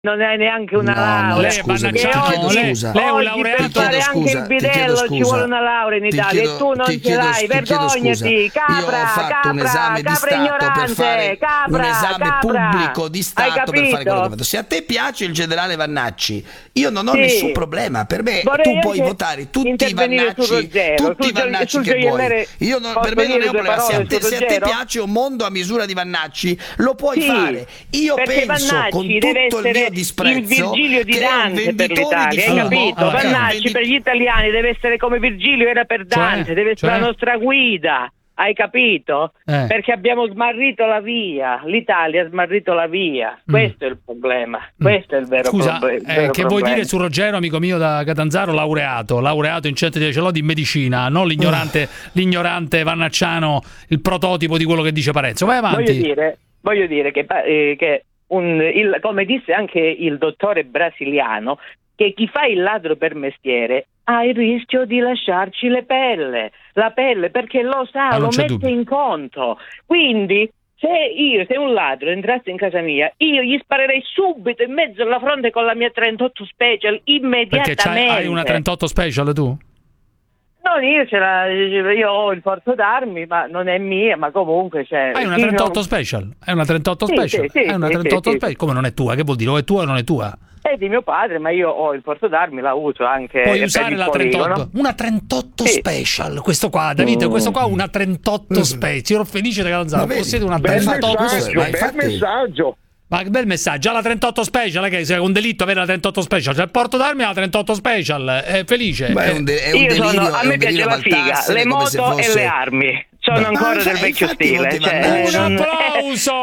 non hai neanche una laurea. Lei è Vannacciano, lei è un laureato. Per fare anche il bidello ci vuole una laurea in Italia e tu non ce l'hai, vergognati, capra, io ho fatto un esame di Stato per fare un esame pubblico di Stato per fare quello che ho fatto. Se a te piace il generale Vannacci, io non ho nessun problema, per me tu puoi votare tutti i Vannacci, che vuoi. Io per me non è un problema. Se a te piace un mondo a misura di Vannacci, lo puoi fare. Io penso con tutto il mio disprezzo, il Virgilio di Dante per l'Italia, hai capito? Vannacci per gli italiani deve essere come Virgilio era per Dante, deve essere la nostra guida, hai capito? Perché abbiamo smarrito la via, l'Italia ha smarrito la via, questo è il problema, questo è il vero problema. Che vuoi dire su Ruggero, amico mio da Catanzaro, laureato in centro di Celodi in medicina, non l'ignorante Vannacciano, il prototipo di quello che dice Parenzo. Vai avanti. Voglio dire che come disse anche il dottore brasiliano, che chi fa il ladro per mestiere ha il rischio di lasciarci la pelle, perché lo sa, lo mette in conto. Quindi se un ladro entrasse in casa mia, io gli sparerei subito in mezzo alla fronte con la mia 38 Special, immediatamente. Perché hai una 38 Special tu? No, io ho il forzo d'armi, ma non è mia, ma comunque c'è. Hai una 38 Special? Hai una 38 Special? Hai una 38 Special? Come non è tua? Che vuol dire? O è tua o non è tua? È di mio padre, ma io ho il forzo d'armi, la uso anche. Puoi usare la 38? Una 38 Special, questo qua, Davide, questo qua una 38 Special. Io ero felice che possiede una 38 Special. Bel messaggio. Ma che bel messaggio, già la 38 Special, che è un delitto avere la 38 Special, cioè il porto d'armi alla 38 Special, è felice. È un delirio, a me piace la figa, le moto e le armi. Sono ancora del vecchio stile. Un applauso!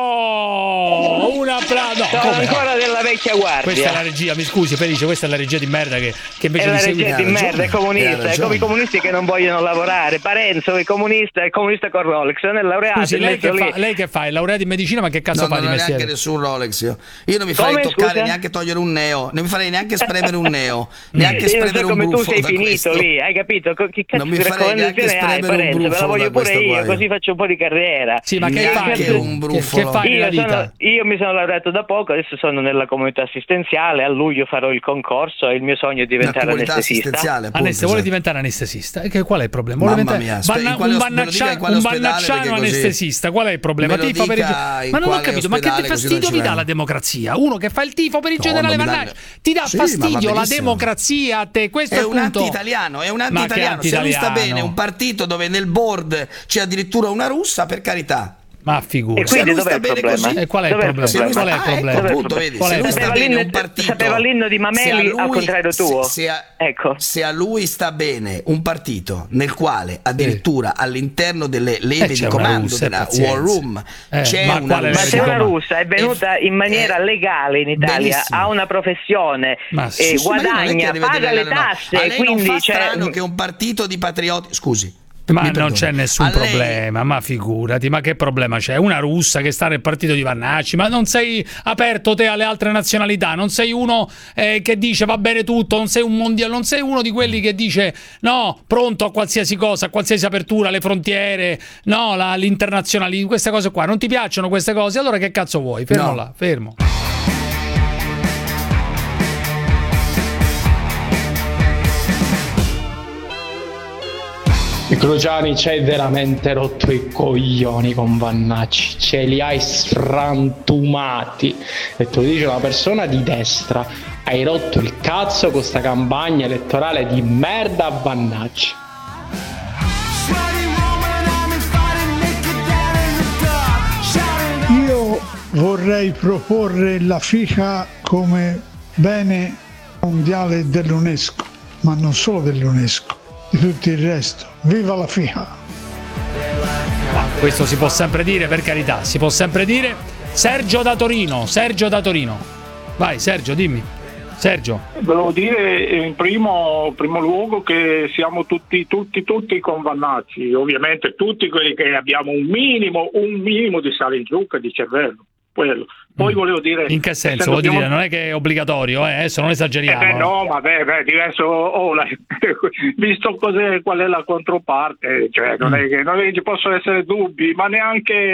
Sono ancora della vecchia guardia. Questa è la regia, mi scusi Felice, questa è la regia di merda che invece è la regia di merda, è comunista, è come i comunisti che non vogliono lavorare. Parenzo è comunista con Rolex, non è laureato. Scusi, lei che fa? È laureato in medicina, ma che cazzo fa di mestiere? Non ho neanche nessun Rolex io non mi farei toccare neanche togliere un neo, non mi farei neanche spremere un neo, neanche spremere un come brufolo. Tu sei finito lì, hai capito? Che cazzo non mi farei neanche spremere un brufolo, me la voglio pure io, così faccio un po' di carriera. Sì, ma che fai nella vita? Io mi sono laureato da poco, adesso sono nella comunità assistenziale, a luglio farò il concorso e il mio sogno è diventare anestesista. Vuole diventare anestesista? Qual è il problema? Mamma mia, un vannacciano anestesista, qual è il problema? Ma non ho capito, ma che fastidio vi dà la democrazia? Uno che fa il tifo per il generale Vannacci, ti dà fastidio la democrazia a te? Questo è il punto. È un anti-italiano. Se lui sta bene, un partito dove nel board c'è addirittura una russa, per carità. Ma figura. E quindi dov'è il problema? Qual è il problema? Qual è il problema? Appunto, vedi, se lui sta bene un partito, sapeva l'inno di Mameli al contrario tuo. Se a lui sta bene un partito nel quale addirittura all'interno delle leve di comando della War Room c'è una russa, è venuta in maniera legale in Italia, ha una professione, guadagna, paga le tasse, a lei quindi non fa strano che un partito di patrioti, scusi. Ma non c'è nessun problema, ma figurati, ma che problema c'è? Una russa che sta nel partito di Vannacci, ma non sei aperto te alle altre nazionalità, non sei uno che dice va bene tutto, non sei un mondiale, non sei uno di quelli che dice no, pronto a qualsiasi cosa, a qualsiasi apertura, le frontiere, no, l'internazionalismo, queste cose qua, non ti piacciono queste cose? Allora che cazzo vuoi? Fermo là, fermo. Crociani, c'hai veramente rotto i coglioni con Vannacci, ce li hai sfrantumati, e te lo dice una persona di destra, hai rotto il cazzo con sta campagna elettorale di merda a Vannacci. Io vorrei proporre la FIFA come bene mondiale dell'UNESCO, ma non solo dell'UNESCO, di tutto il resto. Viva la FIFA! Questo si può sempre dire, per carità, si può sempre dire. Sergio da Torino. Vai Sergio, dimmi. Sergio. Volevo dire in primo luogo che siamo tutti con Vannacci, ovviamente tutti quelli che abbiamo un minimo di sale in zucca, di cervello. Quello. Poi volevo dire... In che senso? Vuol dire, non è che è obbligatorio, adesso non esageriamo. No, vabbè, diverso... visto qual è la controparte, cioè non è che ci possono essere dubbi, ma neanche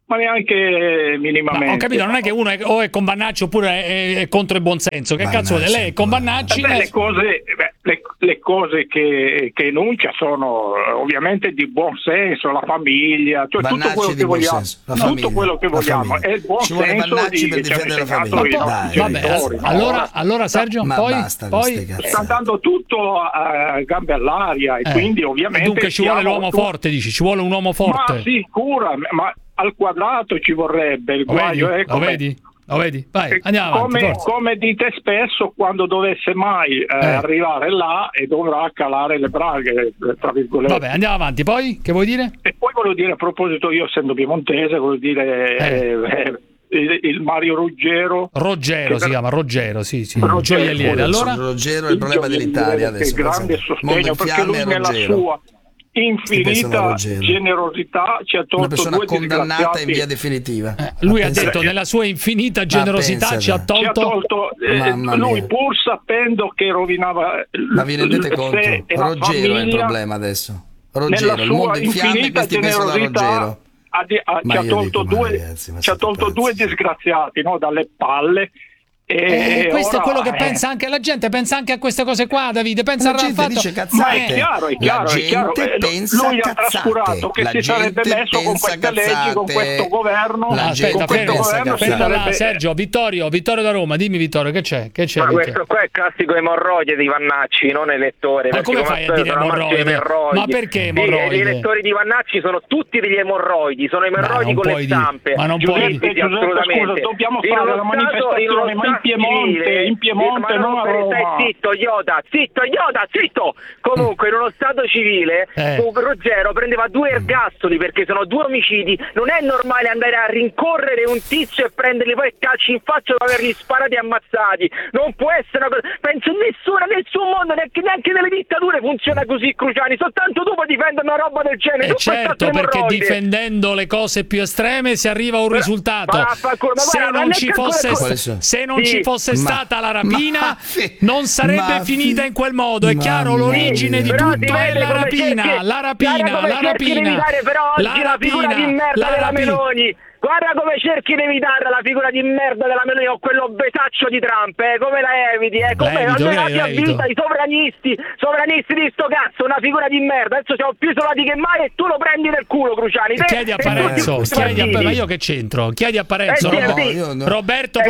ma neanche minimamente. Ma ho capito, non è che uno o è con Vannacci oppure è contro il buonsenso. Che cazzo vuole? Lei è con Vannacci? Le cose che enuncia sono ovviamente di buon senso, la famiglia, cioè tutto quello che vogliamo. Tutto quello che vogliamo è il buon senso per difendere la famiglia. Allora Sergio, poi sta andando tutto a gambe all'aria e quindi ovviamente dunque ci vuole l'uomo forte, dici, ci vuole un uomo forte. Ma sicura, ma al quadrato ci vorrebbe il guaio. Lo vedi? Vai, andiamo avanti. Come dite spesso, quando dovesse mai arrivare là e dovrà calare le braghe, tra virgolette. Vabbè, andiamo avanti. Poi, che vuoi dire? E poi volevo dire, a proposito, io essendo piemontese, volevo dire il Mario Ruggero. Si chiama Ruggero, sì. Gioielliere. Allora? Ruggero è il problema dell'Italia adesso. Che grande sostegno, perché lui nella sua infinita generosità ci ha tolto una persona due condannata in via definitiva. Lui ha detto nella sua infinita generosità ci ha tolto lui, pur sapendo che rovinava. Ma vi rendete conto? Ruggero è il problema adesso. Ruggero, il mondo in fiamme, questi pensano a Ruggero. Ci ha tolto due disgraziati, no, dalle palle. Questo è quello che pensa anche la gente, pensa anche a queste cose qua, Davide, pensa la gente dice cazzate. Ma è chiaro, lui ha trascurato che si sarebbe messo con queste leggi, con questo governo. Aspetta, Sergio, Vittorio da Roma, dimmi Vittorio, che c'è? Ma questo qua è il classico emorroide di Vannacci, non elettore. Ma come fai a dire emorroide? Ma perché emorroide? Gli elettori di Vannacci sono tutti degli emorroidi, sono emorroidi con le zampe. Ma non puoi dire, assolutamente. Dobbiamo fare la manifestazione, ma in Piemonte non a Roma. Zitto. Comunque in uno stato civile Ruggero prendeva 2 ergastoli perché sono 2 omicidi. Non è normale andare a rincorrere un tizio e prenderli poi calci in faccia dopo averli sparati e ammazzati. Non può essere una cosa. Penso nessuna nel suo mondo, neanche nelle dittature funziona così, Cruciani. Soltanto tu puoi difendere una roba del genere. Certo, perché difendendo le cose più estreme si arriva a un risultato. Se non ci fosse stata la rapina, non sarebbe finita in quel modo. È chiaro, l'origine di tutto è la rapina. La figura di merda della Meloni. Guarda come cerchi di evitare la figura di merda della Meloni o quello betaccio di Trump, come la eviti? Come la vita i sovranisti di sto cazzo, una figura di merda. Adesso siamo più isolati che mai e tu lo prendi nel culo, Cruciani. Chiedi a Parenzo, ma io che c'entro? Chiedi a Parenzo. Roberto,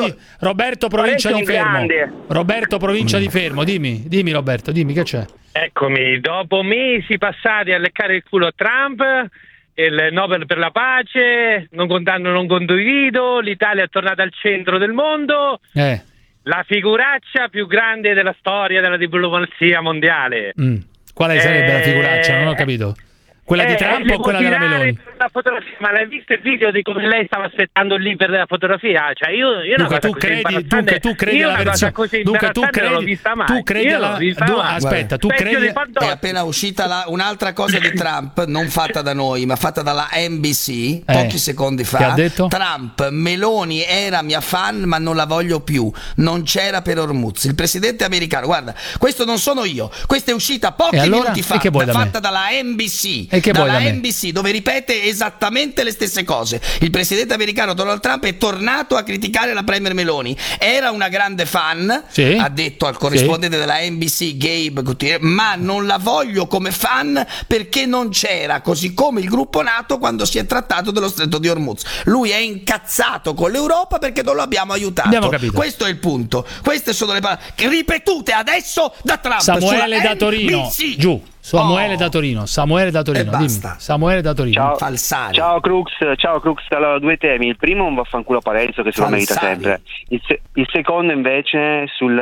provincia di Fermo. Roberto, provincia di Fermo, dimmi Roberto, dimmi che c'è. Eccomi, dopo mesi passati a leccare il culo a Trump, il Nobel per la pace, non condivido, l'Italia è tornata al centro del mondo, la figuraccia più grande della storia della diplomazia mondiale. Quale sarebbe la figuraccia? Non ho capito. Quella di Trump o quella della Meloni? La fotografia, ma l'hai visto il video di come lei stava aspettando lì per la fotografia? Cioè dunque tu credi alla versione. Dunque tu credi aspetta, tu credi. È appena uscita un'altra cosa di Trump, non fatta da noi, ma fatta dalla NBC pochi secondi fa. Che ha detto? Trump, Meloni era mia fan, ma non la voglio più. Non c'era per Hormuz. Il presidente americano, guarda, questo non sono io. Questa è uscita pochi minuti fa, fatta dalla NBC. Dalla NBC, dove ripete esattamente le stesse cose. Il presidente americano Donald Trump è tornato a criticare la premier Meloni. Era una grande fan, ha detto al corrispondente della NBC Gabe Gutierrez, ma non la voglio come fan perché non c'era, così come il gruppo NATO quando si è trattato dello stretto di Hormuz. Lui è incazzato con l'Europa perché non lo abbiamo aiutato. Questo è il punto. Queste sono le parole ripetute adesso da Trump. Samuele da Torino, giù. Samuele da Torino, dimmi. Samuele da Torino. Ciao Crux, allora 2 temi. Il primo un vaffanculo Parenzo che se lo merita sempre. Il secondo invece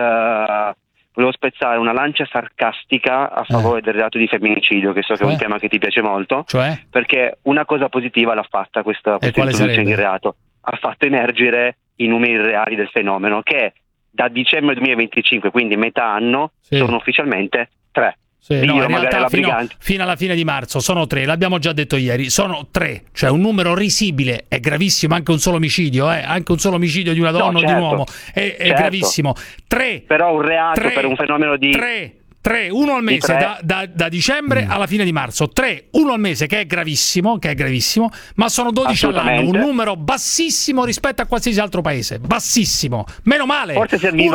volevo spezzare una lancia sarcastica a favore del reato di femminicidio, che so che è un tema che ti piace molto, perché una cosa positiva l'ha fatta questa introduzione di reato, ha fatto emergere i numeri reali del fenomeno, che da dicembre 2025, quindi metà anno, sono ufficialmente 3. In realtà fino alla fine di marzo sono 3, l'abbiamo già detto ieri, sono 3, cioè un numero risibile, è gravissimo anche un solo omicidio, anche un solo omicidio di una donna o di un uomo è gravissimo. 3. Però un reato per un fenomeno di 3, uno al mese da dicembre alla fine di marzo. 3, uno al mese, che è gravissimo, ma sono 12 all'anno, un numero bassissimo rispetto a qualsiasi altro paese, bassissimo. Meno male. Forse serviva